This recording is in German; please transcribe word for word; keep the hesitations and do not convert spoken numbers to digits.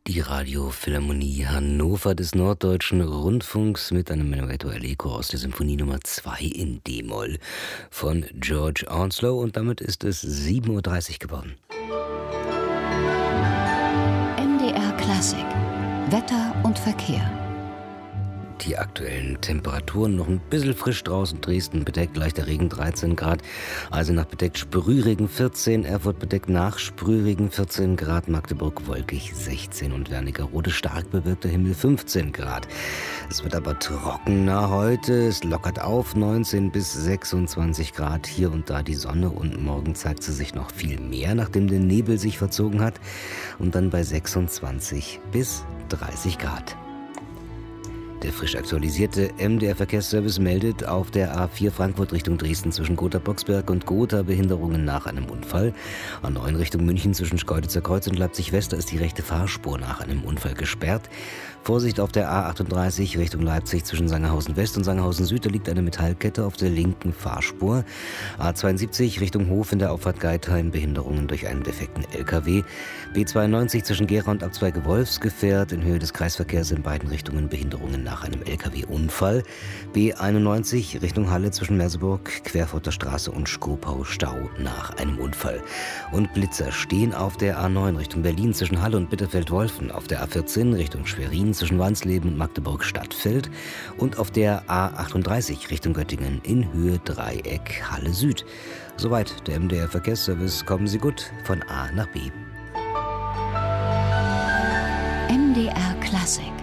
Die Radiophilharmonie Hannover des Norddeutschen Rundfunks mit einem Menuetto Allegro aus der Symphonie Nummer zwei in D-Moll von George Onslow, und damit ist es sieben Uhr dreißig geworden. M D R Klassik. Wetter und Verkehr. Die aktuellen Temperaturen: noch ein bisschen frisch draußen, Dresden bedeckt, leichter Regen dreizehn Grad, Eisenach bedeckt, Sprühregen vierzehn, Erfurt bedeckt nach Sprühregen vierzehn Grad, Magdeburg wolkig sechzehn und Wernigerode stark bewölkter Himmel fünfzehn Grad. Es wird aber trockener heute, es lockert auf, neunzehn bis sechsundzwanzig Grad, hier und da die Sonne, und morgen zeigt sie sich noch viel mehr, nachdem der Nebel sich verzogen hat, und dann bei sechsundzwanzig bis dreißig Grad. Der frisch aktualisierte M D R-Verkehrsservice meldet auf der A vier Frankfurt Richtung Dresden zwischen Gotha-Boxberg und Gotha Behinderungen nach einem Unfall. A neun Richtung München zwischen Schkeuditzer Kreuz und Leipzig-West ist die rechte Fahrspur nach einem Unfall gesperrt. Vorsicht auf der A achtunddreißig Richtung Leipzig zwischen Sangerhausen West und Sangerhausen Süd, da liegt eine Metallkette auf der linken Fahrspur. A zweiundsiebzig Richtung Hof in der Auffahrt Geithain, Behinderungen durch einen defekten L K W. B zweiundneunzig zwischen Gera und Abzweige Wolfsgefährt in Höhe des Kreisverkehrs in beiden Richtungen Behinderungen nach einem L K W-Unfall. B einundneunzig Richtung Halle zwischen Merseburg, Querfurter Straße und Skopau Stau nach einem Unfall. Und Blitzer stehen auf der A neun Richtung Berlin zwischen Halle und Bitterfeld-Wolfen, auf der A vierzehn Richtung Schwerin zwischen Wansleben und Magdeburg-Stadtfeld und auf der A achtunddreißig Richtung Göttingen in Höhe Dreieck Halle Süd. Soweit der M D R-Verkehrsservice. Kommen Sie gut von A nach B. M D R Klassik.